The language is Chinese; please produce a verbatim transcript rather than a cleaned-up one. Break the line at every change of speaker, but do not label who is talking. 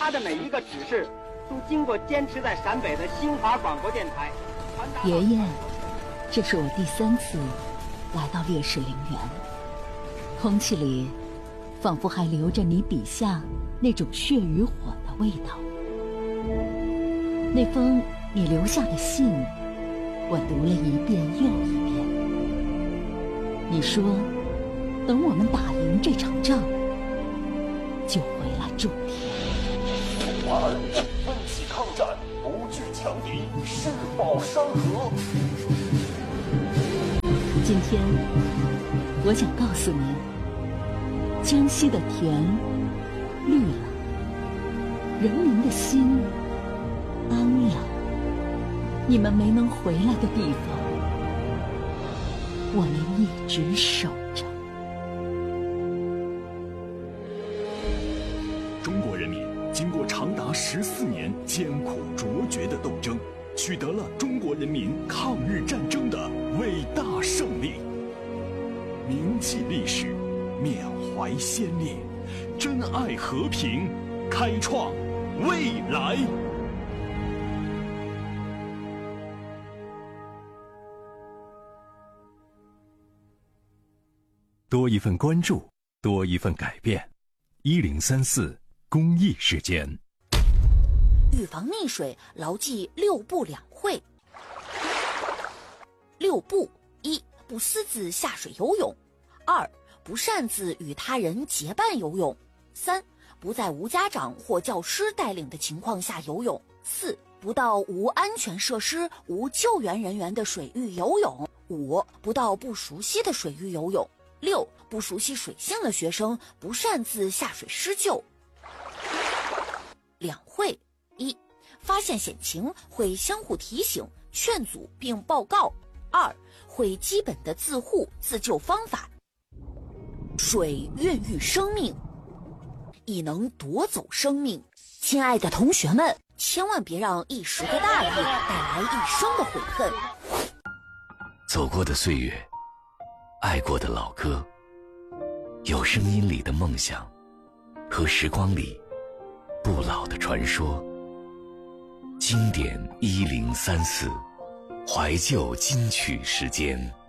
他的每一个指示都经过坚持在陕北的新华广播电台传达。
爷爷，这是我第三次来到烈士陵园，空气里仿佛还留着你笔下那种血与火的味道。那封你留下的信，我读了一遍又一遍。你说，等我们打赢这场仗，就回来种田。
华人奋起抗战，不惧强敌，誓保山河。
今天，我想告诉您，江西的田绿了，人民的心安了。你们没能回来的地方，我们一直守着。
中国人民经过长达十四年艰苦卓绝的斗争，取得了中国人民抗日战争的伟大胜利。铭记历史，缅怀先烈，珍爱和平，开创未来。
多一份关注，多一份改变。一零三四公益时间。
预防溺水，牢记六不两会。六不：一、不私自下水游泳；二、不擅自与他人结伴游泳；三、不在无家长或教师带领的情况下游泳；四、不到无安全设施、无救援人员的水域游泳；五、不到不熟悉的水域游泳；六、不熟悉水性的学生不擅自下水施救。两会：一、发现险情会相互提醒、劝阻并报告；二、会基本的自护自救方法。水孕育生命，亦能夺走生命。亲爱的同学们，千万别让一时的大意带来一生的悔恨。
走过的岁月，爱过的老歌，有声音里的梦想，和时光里不老的传说。经典一零三四，怀旧金曲时间。